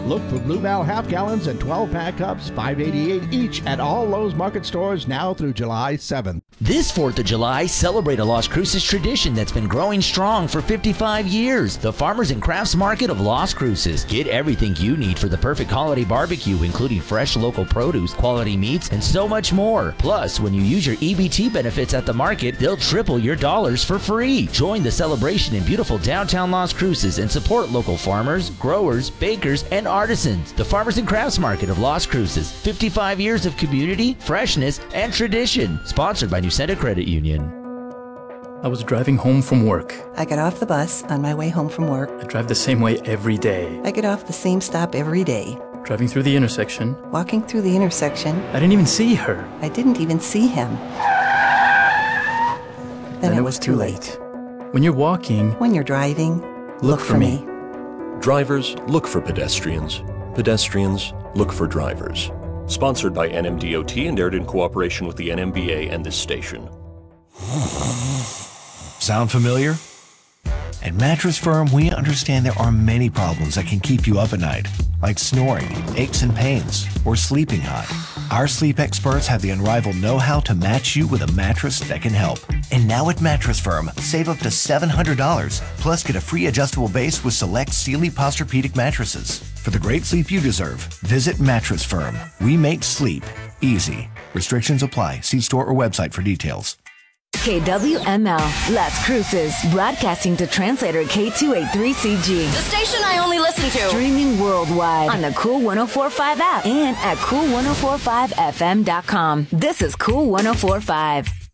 Look for Blue Bell half gallons and 12-pack cups, $5.88 each at all Lowe's Market stores now through July 7th. This 4th of July, celebrate a Las Cruces tradition that's been growing strong for 55 years. The Farmers and Crafts Market of Las Cruces. Get everything you need for the perfect holiday barbecue, including fresh local produce, quality meats, and so much more. Plus, when you use your EBT benefits at the market, they'll triple your dollars for free. Join the celebration in beautiful downtown Las Cruces and support local farmers, growers, bakers, and artisans. The Farmers and Crafts Market of Las Cruces. 55 years of community, freshness, and tradition. Sponsored by Newsenda Credit Union. I was driving home from work. I got off the bus on my way home from work. I drive the same way every day. I get off the same stop every day. Driving through the intersection. Walking through the intersection. I didn't even see her. I didn't even see him. Then it was too late. When you're walking, when you're driving, look for me. Drivers, look for pedestrians. Pedestrians, look for drivers. Sponsored by NMDOT and aired in cooperation with the NMBA and this station. Sound familiar? At Mattress Firm, we understand there are many problems that can keep you up at night, like snoring, aches and pains, or sleeping hot. Our sleep experts have the unrivaled know-how to match you with a mattress that can help. And now at Mattress Firm, save up to $700, plus get a free adjustable base with select Sealy Posturepedic mattresses. For the great sleep you deserve, visit Mattress Firm. We make sleep easy. Restrictions apply. See store or website for details. KWML, Las Cruces, broadcasting to translator K283CG. The station I only listen to. Streaming worldwide on the Cool 104.5 app and at cool1045fm.com. This is Cool 104.5.